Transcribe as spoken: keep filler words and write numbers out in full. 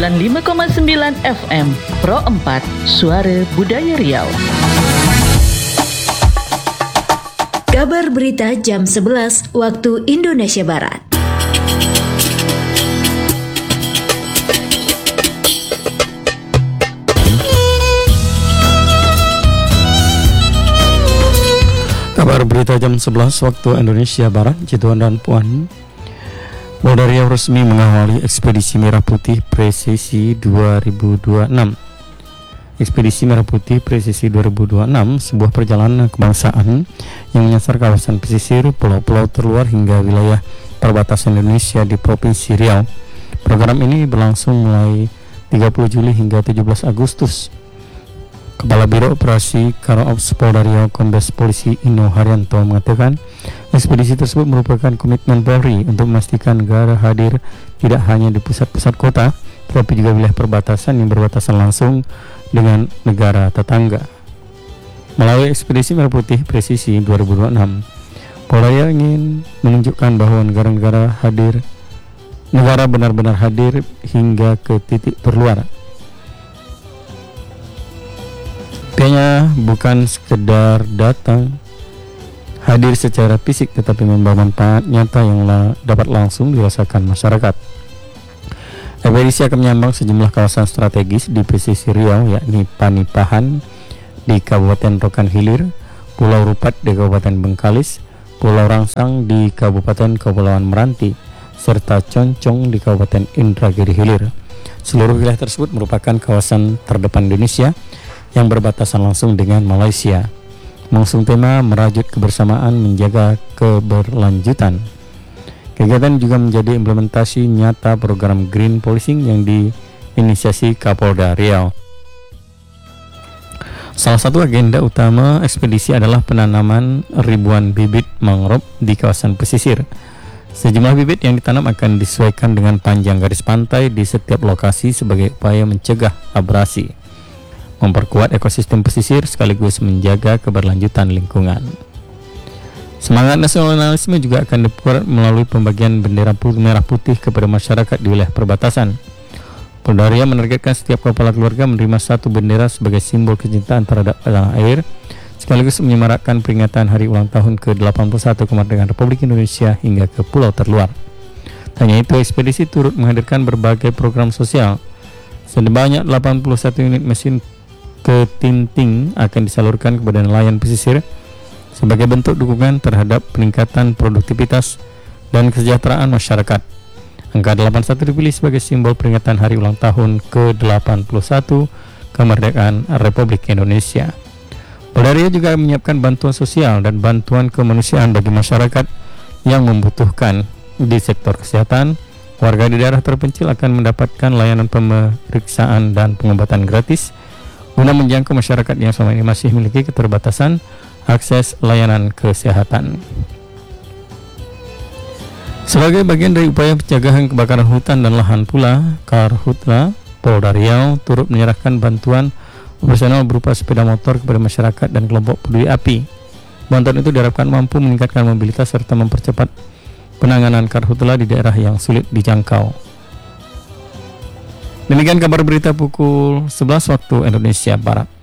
sembilan puluh lima koma sembilan F M Pro empat Suara Budaya Riau. Kabar berita jam sebelas waktu Indonesia Barat. Kabar berita jam sebelas waktu Indonesia Barat. Tuan dan puan, Polda Riau resmi mengawali ekspedisi Merah Putih Presisi dua ribu dua puluh enam. Ekspedisi Merah Putih Presisi dua ribu dua puluh enam sebuah perjalanan kebangsaan yang menyasar kawasan pesisir, pulau-pulau terluar hingga wilayah perbatasan Indonesia di Provinsi Riau. Program ini berlangsung mulai tiga puluh Juli hingga tujuh belas Agustus. Kepala Biro Operasi Karo-Ops Polda Riau Kombes Polisi Ino Haryanto mengatakan ekspedisi tersebut merupakan komitmen Polri untuk memastikan negara hadir tidak hanya di pusat-pusat kota, tetapi juga wilayah perbatasan yang berbatasan langsung dengan negara tetangga. Melalui ekspedisi Merah Putih Presisi dua ribu dua puluh enam, Polda Riau ingin menunjukkan bahwa negara-negara hadir, negara benar-benar hadir hingga ke titik terluar. Pihaknya bukan sekedar datang hadir secara fisik, tetapi membawa manfaat nyata yang la, dapat langsung dirasakan masyarakat. Ekspedisi akan menyambang sejumlah kawasan strategis di pesisir Riau, yakni Panipahan di Kabupaten Rokan Hilir, Pulau Rupat di Kabupaten Bengkalis, Pulau Rangsang di Kabupaten Kepulauan Meranti, serta Concong di Kabupaten Indragiri Hilir. Seluruh wilayah tersebut merupakan kawasan terdepan Indonesia yang berbatasan langsung dengan Malaysia. Mengusung tema merajut kebersamaan menjaga keberlanjutan. Kegiatan juga menjadi implementasi nyata program Green Policing yang diinisiasi Kapolda Riau. Salah satu agenda utama ekspedisi adalah penanaman ribuan bibit mangrove di kawasan pesisir. Sejumlah bibit yang ditanam akan disesuaikan dengan panjang garis pantai di setiap lokasi sebagai upaya mencegah abrasi, memperkuat ekosistem pesisir sekaligus menjaga keberlanjutan lingkungan. Semangat nasionalisme juga akan diperkuat melalui pembagian bendera merah putih kepada masyarakat di wilayah perbatasan. Polda Riau menargetkan setiap kepala keluarga menerima satu bendera sebagai simbol kecintaan terhadap tanah air, sekaligus menyemarakkan peringatan hari ulang tahun ke delapan puluh satu kemerdekaan Republik Indonesia hingga ke pulau terluar. Tak hanya itu, ekspedisi turut menghadirkan berbagai program sosial. Sebanyak delapan puluh satu unit mesin ketinting akan disalurkan kepada nelayan pesisir sebagai bentuk dukungan terhadap peningkatan produktivitas dan kesejahteraan masyarakat. Angka delapan puluh satu dipilih sebagai simbol peringatan hari ulang tahun ke delapan puluh satu kemerdekaan Republik Indonesia. Polda Riau juga menyiapkan bantuan sosial dan bantuan kemanusiaan bagi masyarakat yang membutuhkan. Di sektor kesehatan, warga di daerah terpencil akan mendapatkan layanan pemeriksaan dan pengobatan gratis guna menjangkau masyarakat yang selama ini masih memiliki keterbatasan akses layanan kesehatan. Sebagai bagian dari upaya pencegahan kebakaran hutan dan lahan pula, Karhutla Polda Riau turut menyerahkan bantuan operasional berupa sepeda motor kepada masyarakat dan kelompok peduli api. Bantuan itu diharapkan mampu meningkatkan mobilitas serta mempercepat penanganan karhutla di daerah yang sulit dijangkau. Demikian kabar berita pukul sebelas waktu Indonesia Barat.